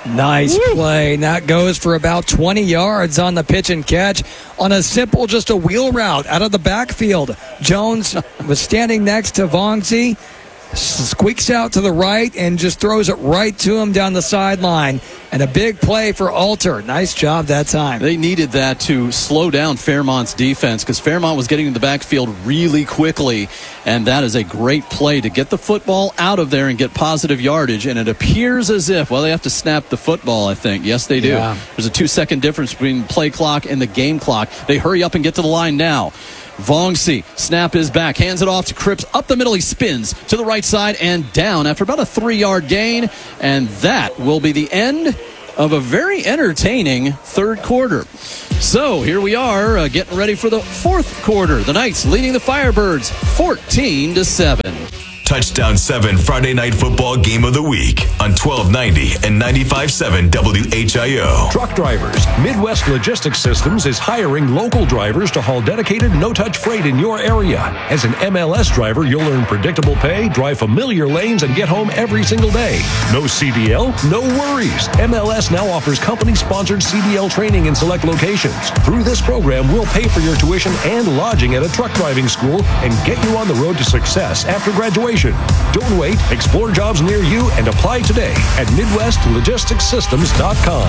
Speaker 2: Nice play. And that goes for about 20 yards on the pitch and catch on a simple, just a wheel route out of the backfield. Jones was standing next to Vongzi, squeaks out to the right and just throws it right to him down the sideline. And a big play for Alter. Nice job that time.
Speaker 1: They needed that to slow down Fairmont's defense because Fairmont was getting in the backfield really quickly, and that is a great play to get the football out of there and get positive yardage. And it appears as if, well, they have to snap the football, I think. Yes, they do.
Speaker 2: Yeah.
Speaker 1: There's a 2-second difference between the play clock and the game clock. They hurry up and get to the line now. Vongsi, snap is back, hands it off to Cripps. Up the middle, he spins to the right side and down after about a 3-yard gain. And that will be the end of a very entertaining third quarter. So here we are getting ready for the fourth quarter. The Knights leading the Firebirds 14-7.
Speaker 3: Touchdown 7 Friday Night Football Game of the Week on 1290 and 95.7 WHIO.
Speaker 8: Truck drivers. Midwest Logistics Systems is hiring local drivers to haul dedicated, no-touch freight in your area. As an MLS driver, you'll earn predictable pay, drive familiar lanes, and get home every single day. No CDL? No worries. MLS now offers company-sponsored CDL training in select locations. Through this program, we'll pay for your tuition and lodging at a truck driving school and get you on the road to success after graduation. Don't wait. Explore jobs near you and apply today at MidwestLogisticsSystems.com.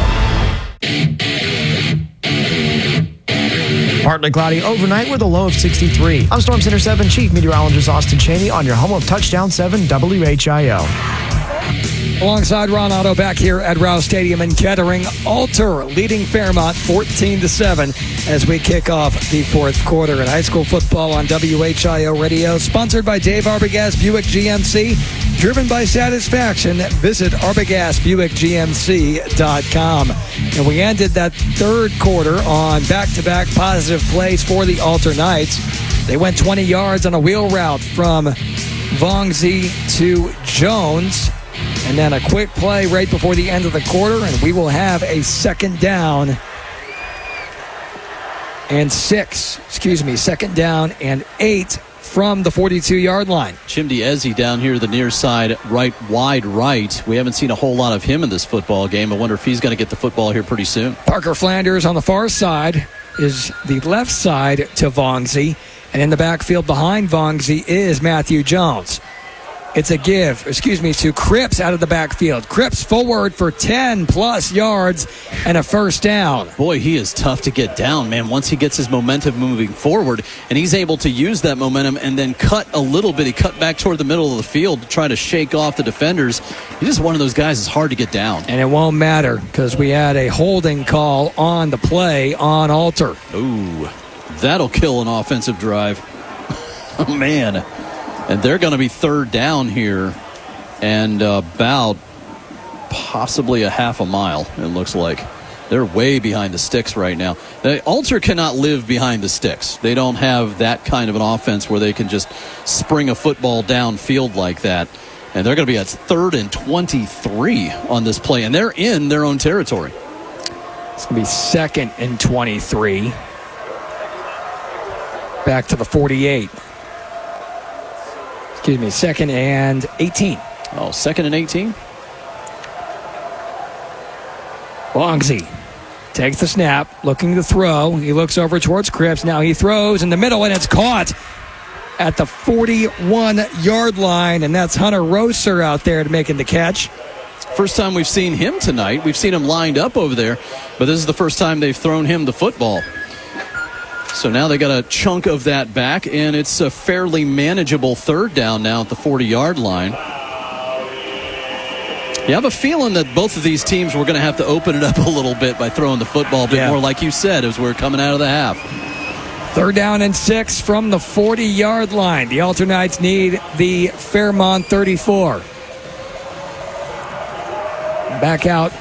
Speaker 4: Partly cloudy overnight with a low of 63. I'm Storm Center 7 Chief Meteorologist Austin Cheney on your home of Touchdown 7 WHIO.
Speaker 2: Alongside Ron Otto back here at Rouse Stadium in Kettering. Alter leading Fairmont 14-7 as we kick off the fourth quarter in high school football on WHIO Radio. Sponsored by Dave Arbogast Buick GMC. Driven by satisfaction. Visit ArbogastBuickGMC.com. And we ended that third quarter on back-to-back positive plays for the Alter Knights. They went 20 yards on a wheel route from Vongzi to Jones. And then a quick play right before the end of the quarter, and we will have a second down and 8 from the 42-yard line.
Speaker 1: Chimdi Ezi down here, the near side, wide right. We haven't seen a whole lot of him in this football game. I wonder if he's going to get the football here pretty soon.
Speaker 2: Parker Flanders on the far side is the left side to Vongzi, and in the backfield behind Vongzi is Matthew Jones. It's a to Cripps out of the backfield. Cripps forward for 10-plus yards and a first down.
Speaker 1: Boy, he is tough to get down, man, once he gets his momentum moving forward, and he's able to use that momentum and then cut a little bit. He cut back toward the middle of the field to try to shake off the defenders. He's just one of those guys that's hard to get down.
Speaker 2: And it won't matter because we had a holding call on the play on Alter.
Speaker 1: Ooh, that'll kill an offensive drive. Oh, man. And they're going to be third down here and about possibly a half a mile, it looks like. They're way behind the sticks right now. The Alter cannot live behind the sticks. They don't have that kind of an offense where they can just spring a football downfield like that. And they're going to be at 3rd and 23 on this play, and they're in their own territory.
Speaker 2: It's going to be 2nd and 23. Back to the 48. 2nd and 18.
Speaker 1: Oh, 2nd and 18?
Speaker 2: Vongzi takes the snap, looking to throw. He looks over towards Cripps. Now he throws in the middle, and it's caught at the 41-yard line, and that's Hunter Roser out there making the catch.
Speaker 1: First time we've seen him tonight. We've seen him lined up over there, but this is the first time they've thrown him the football. So now they got a chunk of that back, and it's a fairly manageable third down now at the 40-yard line. You have a feeling that both of these teams were going to have to open it up a little bit by throwing the football a bit more, like you said, as we're coming out of the half.
Speaker 2: 3rd down and 6 from the 40-yard line. The Alter Knights need the Fairmont 34. Back out.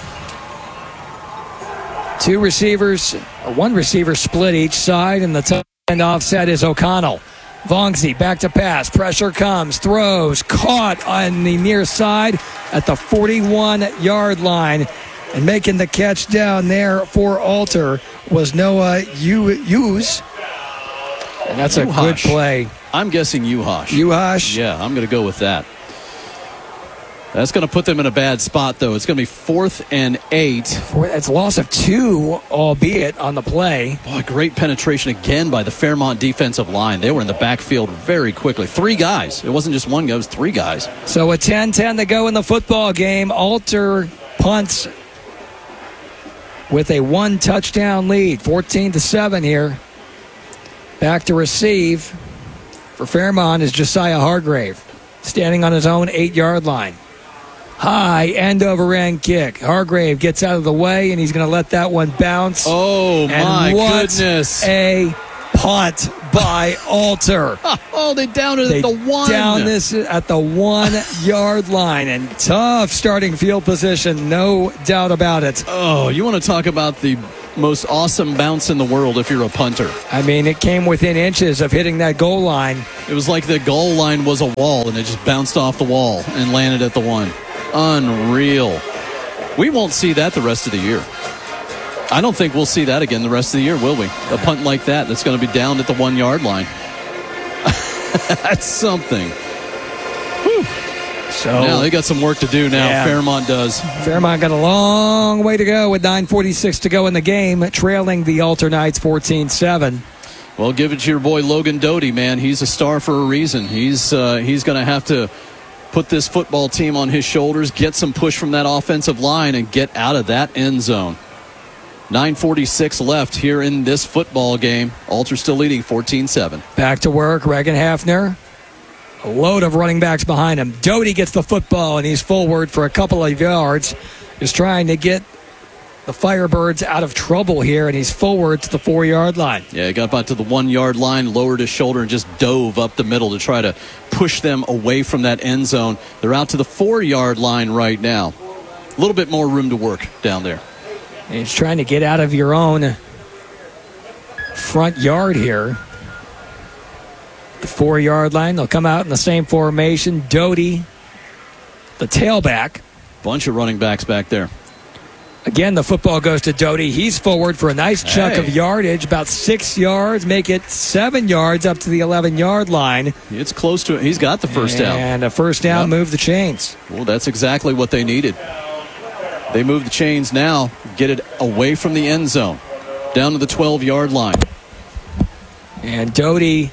Speaker 2: One receiver split each side, and the tight end offset is O'Connell. Vongzi back to pass. Pressure comes. Throws. Caught on the near side at the 41-yard line. And making the catch down there for Alter was Noah Hughes. And that's a good play.
Speaker 1: I'm guessing Uhash.
Speaker 2: Uhash?
Speaker 1: Yeah, I'm going to go with that. That's going to put them in a bad spot, though. It's going to be 4th and 8.
Speaker 2: It's a loss of 2, albeit on the play.
Speaker 1: Boy, great penetration again by the Fairmont defensive line. They were in the backfield very quickly. 3 guys. It wasn't just one guy, it was 3 guys.
Speaker 2: So a 10-10 to go in the football game. Alter punts with a 1-touchdown lead. 14-7 here. Back to receive for Fairmont is Josiah Hargrave, standing on his own 8-yard line. High end-over-end kick. Hargrave gets out of the way, and he's going to let that one bounce.
Speaker 1: Oh, my goodness.
Speaker 2: A punt by Alter.
Speaker 1: Oh, they downed it at the 1.
Speaker 2: Down this at the 1-yard line, and tough starting field position, no doubt about it.
Speaker 1: Oh, you want to talk about the most awesome bounce in the world if you're a punter.
Speaker 2: I mean, it came within inches of hitting that goal line.
Speaker 1: It was like the goal line was a wall, and it just bounced off the wall and landed at the 1. Unreal. We won't see that the rest of the year. I don't think we'll see that again the rest of the year, will we? A punt like that's going to be down at the 1-yard line. That's something. Whew. So now they got some work to do now. Yeah. Fairmont does.
Speaker 2: Fairmont got a long way to go with 9:46 to go in the game, trailing the Alter Knights 14-7.
Speaker 1: Well, give it to your boy Logan Doty, man. He's a star for a reason. He's going to have to put this football team on his shoulders, get some push from that offensive line, and get out of that end zone. 9:46 left here in this football game. Alter still leading 14-7.
Speaker 2: Back to work, Reagan Hafner. A load of running backs behind him. Doty gets the football, and he's forward for a couple of yards. Just trying to get the Firebirds out of trouble here, and he's forward to the 4-yard line.
Speaker 1: Yeah, he got about to the 1-yard line, lowered his shoulder, and just dove up the middle to try to push them away from that end zone. They're out to the 4-yard line right now. A little bit more room to work down there.
Speaker 2: And he's trying to get out of your own front yard here. The 4-yard line. They'll come out in the same formation. Doty, the tailback.
Speaker 1: Bunch of running backs back there.
Speaker 2: Again, the football goes to Doty. He's forward for a nice chunk of yardage, about 6 yards, make it 7 yards up to the 11-yard line.
Speaker 1: It's close to it. He's got the first down.
Speaker 2: And a first down, move the chains.
Speaker 1: Well, that's exactly what they needed. They move the chains now, get it away from the end zone, down to the 12-yard line.
Speaker 2: And Doty,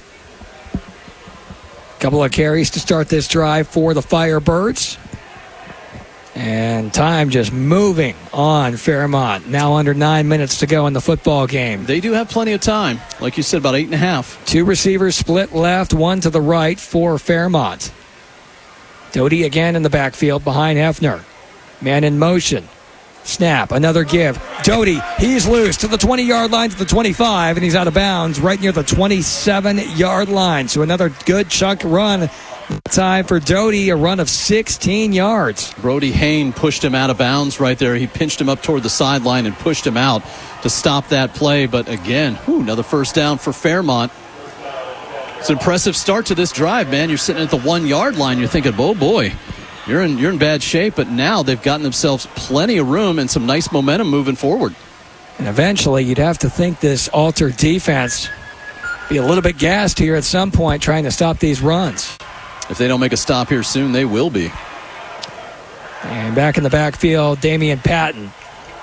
Speaker 2: a couple of carries to start this drive for the Firebirds. And time just moving on Fairmont. Now under 9 minutes to go in the football game.
Speaker 1: They do have plenty of time. Like you said, about 8.5.
Speaker 2: 2 receivers split left, 1 to the right for Fairmont. Doty again in the backfield behind Hefner. Man in motion. Snap, another give. Doty, he's loose to the 20-yard line, to the 25, and he's out of bounds right near the 27-yard line. So another good chunk run. Time for Doty, a run of 16 yards.
Speaker 1: Brody Hain pushed him out of bounds right there. He pinched him up toward the sideline and pushed him out to stop that play. But again, another first down for Fairmont. It's an impressive start to this drive, man. You're sitting at the 1-yard line. You're thinking, oh, boy. You're in bad shape, but now they've gotten themselves plenty of room and some nice momentum moving forward.
Speaker 2: And eventually, you'd have to think this Alter defense be a little bit gassed here at some point trying to stop these runs.
Speaker 1: If they don't make a stop here soon, they will be.
Speaker 2: And back in the backfield, Damian Patton.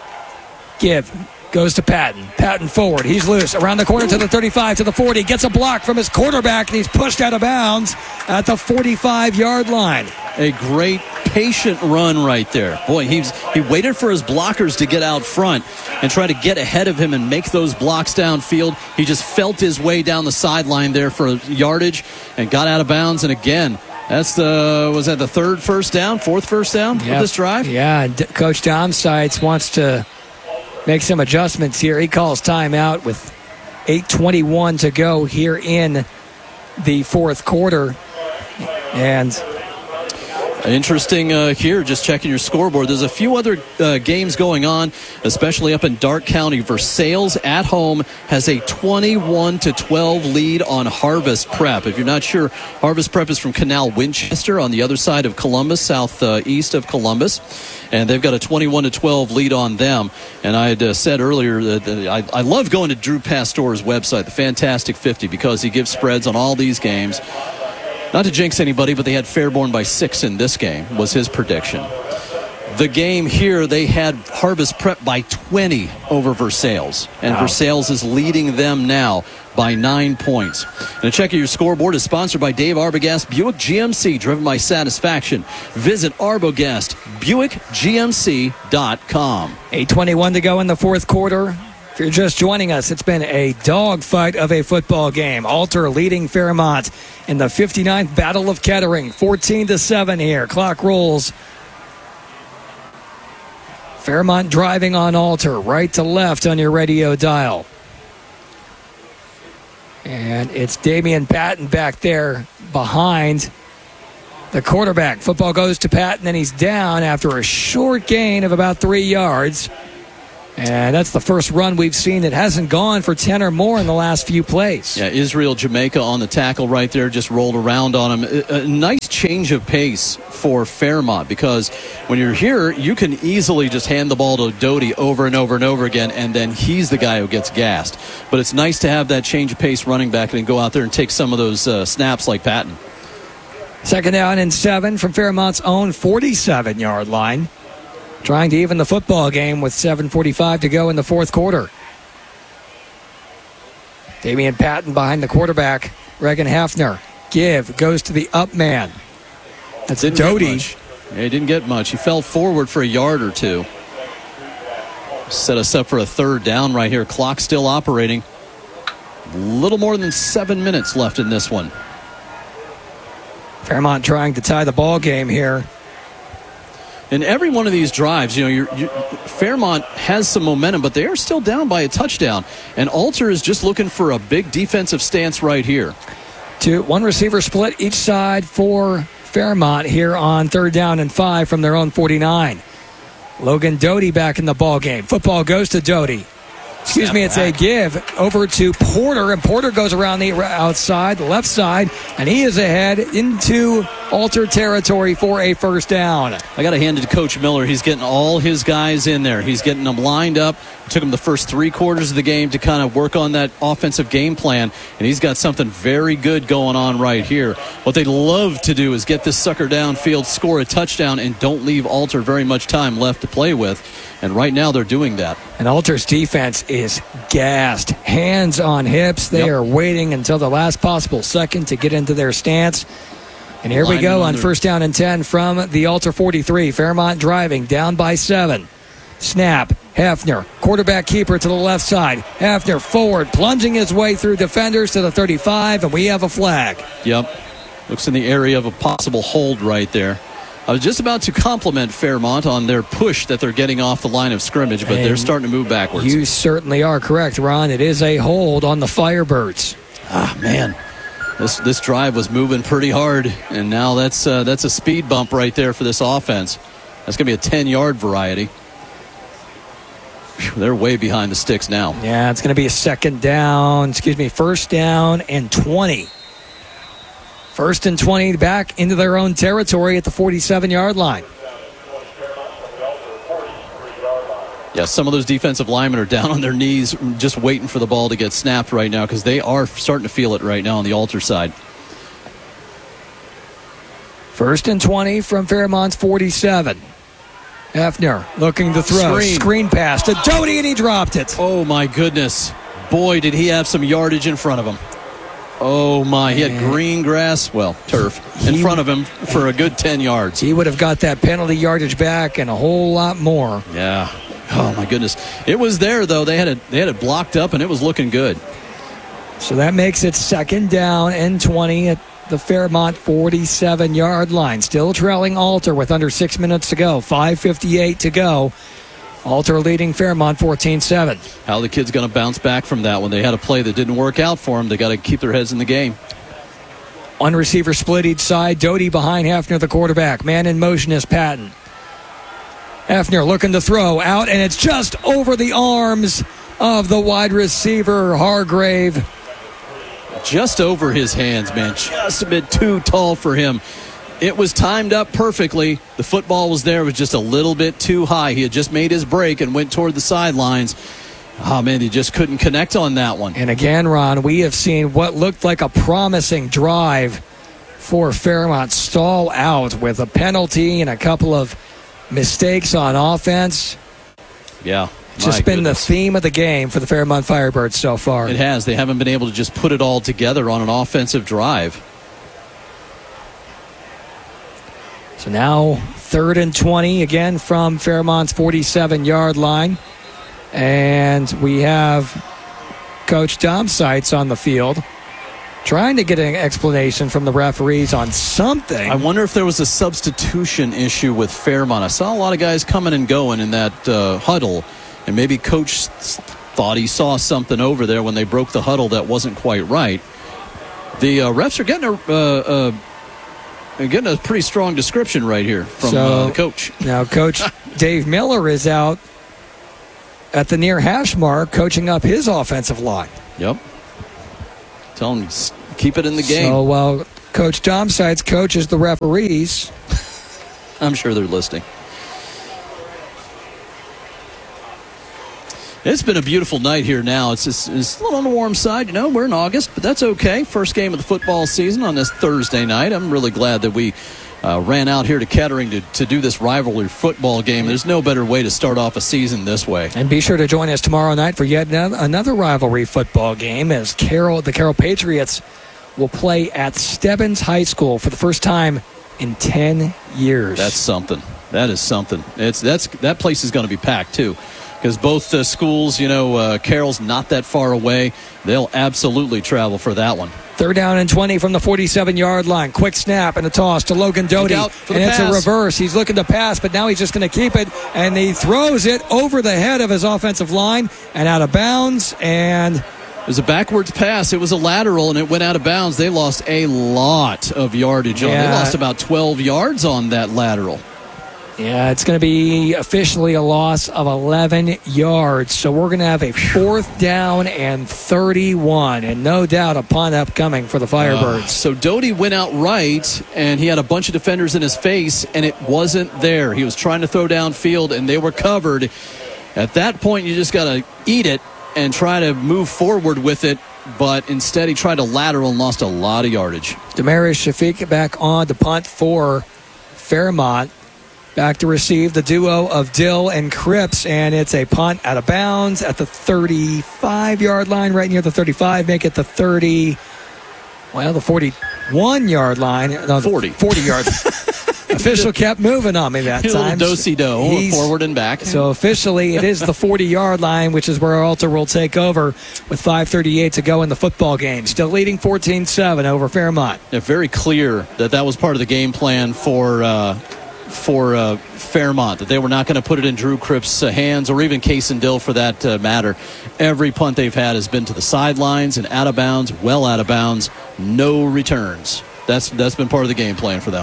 Speaker 2: Goes to Patton. Patton forward. He's loose. Around the corner to the 35, to the 40. Gets a block from his quarterback, and he's pushed out of bounds at the 45-yard line.
Speaker 1: A great patient run right there. Boy, he waited for his blockers to get out front and try to get ahead of him and make those blocks downfield. He just felt his way down the sideline there for yardage and got out of bounds. And again, was that the fourth first down of this drive?
Speaker 2: Yeah, Coach Dom Seitz wants to make some adjustments here. He calls timeout with 8:21 to go here in the fourth quarter. And
Speaker 1: interesting here, just checking your scoreboard. There's a few other games going on, especially up in Darke County. Versailles at home has a 21-12 lead on Harvest Prep. If you're not sure, Harvest Prep is from Canal Winchester on the other side of Columbus, southeast of Columbus. And they've got a 21-12 lead on them. And I had said earlier that I love going to Drew Pastor's website, the Fantastic 50, because he gives spreads on all these games. Not to jinx anybody, but they had Fairborn by 6 in this game, was his prediction. The game here, they had Harvest Prep by 20 over Versailles. And Versailles is leading them now by 9 points. And a check of your scoreboard is sponsored by Dave Arbogast Buick GMC, driven by satisfaction. Visit ArbogastBuickGMC.com.
Speaker 2: 8:21 to go in the fourth quarter. If you're just joining us, it's been a dogfight of a football game. Alter leading Fairmont in the 59th Battle of Kettering, 14-7 here. Clock rolls. Fairmont driving on Alter, right to left on your radio dial. And it's Damian Patton back there behind the quarterback. Football goes to Patton, and he's down after a short gain of about 3 yards. And that's the first run we've seen that hasn't gone for 10 or more in the last few plays.
Speaker 1: Yeah, Israel Jamaica on the tackle right there, just rolled around on him. A nice change of pace for Fairmont, because when you're here, you can easily just hand the ball to Doty over and over and over again, and then he's the guy who gets gassed. But it's nice to have that change of pace running back and go out there and take some of those snaps like Patton.
Speaker 2: 2nd down and 7 from Fairmont's own 47-yard line. Trying to even the football game with 7:45 to go in the fourth quarter. Damian Patton behind the quarterback, Reagan Hafner. Goes to the up man. That's Doty.
Speaker 1: Yeah, he didn't get much. He fell forward for a yard or two. Set us up for a 3rd down right here. Clock still operating. A little more than 7 minutes left in this one.
Speaker 2: Fairmont trying to tie the ball game here.
Speaker 1: In every one of these drives, Fairmont has some momentum, but they are still down by a touchdown. And Alter is just looking for a big defensive stance right here.
Speaker 2: 1 receiver split each side for Fairmont here on 3rd down and 5 from their own 49. Logan Doty back in the ball game. Football goes to Doty. It's a give over to Porter, and Porter goes around the outside, the left side, and he is ahead into Alter territory for a 1st down.
Speaker 1: I got to hand it to Coach Miller. He's getting all his guys in there. He's getting them lined up. It took him the first 3 quarters of the game to kind of work on that offensive game plan, and he's got something very good going on right here. What they love to do is get this sucker downfield, score a touchdown, and don't leave Alter very much time left to play with. And right now they're doing that.
Speaker 2: And Alter's defense is gassed. Hands on hips. They are waiting until the last possible second to get into their stance. And here we go on 1st down and 10 from the Alter 43. Fairmont driving down by 7. Snap. Hafner, quarterback keeper to the left side. Hafner forward, plunging his way through defenders to the 35, and we have a flag.
Speaker 1: Yep. Looks in the area of a possible hold right there. I was just about to compliment Fairmont on their push that they're getting off the line of scrimmage, but they're starting to move backwards.
Speaker 2: You certainly are correct, Ron. It is a hold on the Firebirds.
Speaker 1: Man. This drive was moving pretty hard, and now that's a speed bump right there for this offense. That's going to be a 10-yard variety. They're way behind the sticks now.
Speaker 2: Yeah, it's going to be a 1st down and 20. 1st and 20 back into their own territory at the 47-yard line.
Speaker 1: Yeah, some of those defensive linemen are down on their knees just waiting for the ball to get snapped right now, because they are starting to feel it right now on the Alter side.
Speaker 2: 1st and 20 from Fairmont's 47. Hafner looking to throw. Screen pass to Doty, and he dropped it.
Speaker 1: Oh, my goodness. Boy, did he have some yardage in front of him. Oh, my. He had green grass, turf, in front of him for a good 10 yards.
Speaker 2: He would have got that penalty yardage back and a whole lot more.
Speaker 1: Yeah. Oh, my goodness. It was there, though. They had it blocked up, and it was looking good.
Speaker 2: So that makes it 2nd down and 20 at the Fairmont 47-yard line. Still trailing Alter with under 6 minutes to go. 5:58 to go. Alter leading Fairmont 14-7.
Speaker 1: How the kids going to bounce back from that when they had a play that didn't work out for them? They got to keep their heads in the game.
Speaker 2: 1 receiver split each side. Doty behind Hafner, the quarterback. Man in motion is Patton. Hafner looking to throw out, and it's just over the arms of the wide receiver, Hargrave.
Speaker 1: Just over his hands, man. Just a bit too tall for him. It was timed up perfectly. The football was there. It was just a little bit too high. He had just made his break and went toward the sidelines. Oh, man, he just couldn't connect on that one.
Speaker 2: And again, Ron, we have seen what looked like a promising drive for Fairmont stall out with a penalty and a couple of mistakes on offense.
Speaker 1: Yeah.
Speaker 2: It's just been the theme of the game for the Fairmont Firebirds so far.
Speaker 1: It has. They haven't been able to just put it all together on an offensive drive.
Speaker 2: So now 3rd and 20 again from Fairmont's 47-yard line. And we have Coach Dom Seitz on the field trying to get an explanation from the referees on something.
Speaker 1: I wonder if there was a substitution issue with Fairmont. I saw a lot of guys coming and going in that huddle, and maybe Coach thought he saw something over there when they broke the huddle that wasn't quite right. The refs are getting a pretty strong description right here from the coach.
Speaker 2: Now, Coach Dave Miller is out at the near hash mark, coaching up his offensive line.
Speaker 1: Yep. Tell him keep it in the game.
Speaker 2: So while Coach Dom Seitz coaches the referees,
Speaker 1: I'm sure they're listening. It's been a beautiful night here now. It's a little on the warm side. We're in August, but that's okay. First game of the football season on this Thursday night. I'm really glad that we ran out here to Kettering to do this rivalry football game. There's no better way to start off a season this way.
Speaker 2: And be sure to join us tomorrow night for yet another rivalry football game as the Carroll Patriots will play at Stebbins High School for the first time in 10 years.
Speaker 1: That's something. That is something. That place is going to be packed, too. Because both schools, Carroll's not that far away. They'll absolutely travel for that one.
Speaker 2: 3rd down and 20 from the 47-yard line. Quick snap and a toss to Logan Doty. And it's a reverse. He's looking to pass, but now he's just going to keep it. And he throws it over the head of his offensive line and out of bounds. And
Speaker 1: it was a backwards pass. It was a lateral, and it went out of bounds. They lost a lot of yardage on it. They lost about 12 yards on that lateral.
Speaker 2: Yeah, it's going to be officially a loss of 11 yards. So we're going to have a 4th down and 31. And no doubt a punt upcoming for the Firebirds.
Speaker 1: So Doty went out right, and he had a bunch of defenders in his face, and it wasn't there. He was trying to throw downfield, and they were covered. At that point, you just got to eat it and try to move forward with it. But instead, he tried to lateral and lost a lot of yardage.
Speaker 2: Damaris Shafiq back on to punt for Fairmont. Back to receive the duo of Dill and Cripps, and it's a punt out of bounds at the 35-yard line, right near the 35. Make it the 41-yard line. No,
Speaker 1: 40
Speaker 2: yards. Official kept moving on me that time.
Speaker 1: Do-si-do, forward and back.
Speaker 2: So officially, it is the 40-yard line, which is where Alter will take over with 5:38 to go in the football game. Still leading 14-7 over Fairmont.
Speaker 1: Yeah, very clear that was part of the game plan for Fairmont, that they were not going to put it in Drew Cripps' hands, or even Cason Dill for that matter. Every punt they've had has been to the sidelines and out of bounds, well out of bounds, no returns. That's been part of the game plan for them.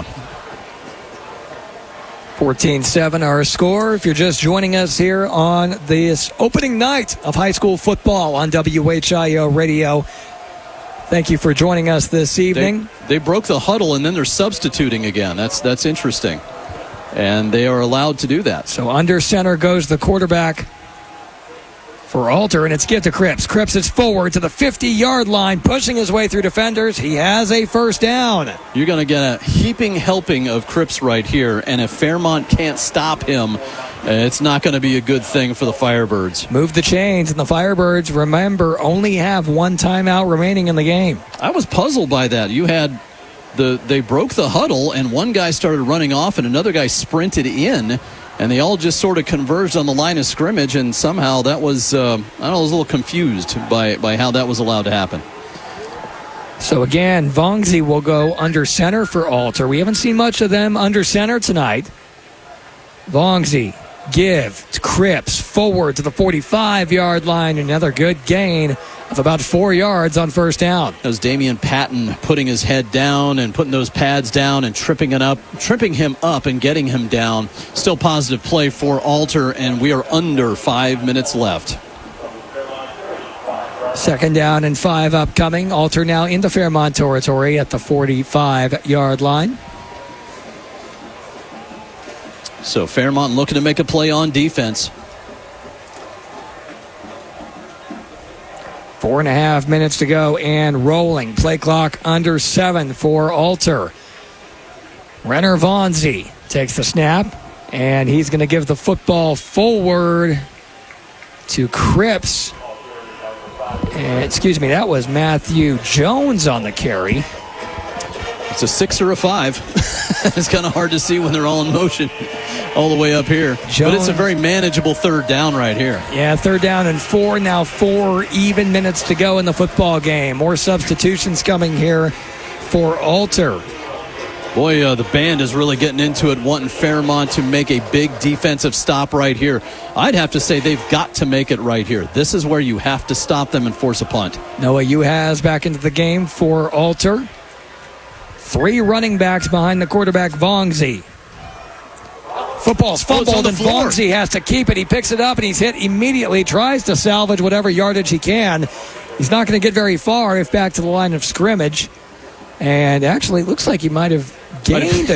Speaker 2: 14-7 our score. If you're just joining us here on this opening night of high school football on WHIO Radio, thank you for joining us this evening.
Speaker 1: They broke the huddle, and then they're substituting again. That's interesting. And they are allowed to do that.
Speaker 2: So under center goes the quarterback for Alter, and it's get to Cripps. Cripps is forward to the 50-yard line, pushing his way through defenders. He has a 1st down.
Speaker 1: You're going to get a heaping helping of Cripps right here, and if Fairmont can't stop him, it's not going to be a good thing for the Firebirds.
Speaker 2: Move the chains, and the Firebirds, remember, only have 1 timeout remaining in the game.
Speaker 1: I was puzzled by that. You had they broke the huddle, and one guy started running off, and another guy sprinted in, and they all just sort of converged on the line of scrimmage, and somehow that was, I was a little confused by how that was allowed to happen.
Speaker 2: So again, Vongzi will go under center for Alter. We haven't seen much of them under center tonight. Vongzi, give to Cripps, forward to the 45-yard line. Another good gain of about 4 yards on 1st down.
Speaker 1: That was Damian Patton putting his head down and putting those pads down and tripping him up and getting him down. Still positive play for Alter, and we are under 5 minutes left.
Speaker 2: 2nd down and 5 upcoming. Alter now into Fairmont territory at the 45-yard line.
Speaker 1: So Fairmont looking to make a play on defense.
Speaker 2: 4.5 minutes to go and rolling. Play clock under 7 for Alter. Renner Vonzi takes the snap, and he's going to give the football forward to Cripps. Excuse me, that was Matthew Jones on the carry.
Speaker 1: It's a 6 or a 5. It's kind of hard to see when they're all in motion all the way up here. But it's a very manageable third down right here.
Speaker 2: Yeah, 3rd down and 4. Now 4 even minutes to go in the football game. More substitutions coming here for Alter.
Speaker 1: Boy, the band is really getting into it, wanting Fairmont to make a big defensive stop right here. I'd have to say they've got to make it right here. This is where you have to stop them and force a punt.
Speaker 2: Noah Uhas back into the game for Alter. 3 running backs behind the quarterback, Vongzi. Football's fumbled, and Vongzi has to keep it. He picks it up, and he's hit immediately, tries to salvage whatever yardage he can. He's not going to get very far if back to the line of scrimmage. And actually, it looks like he might have gained a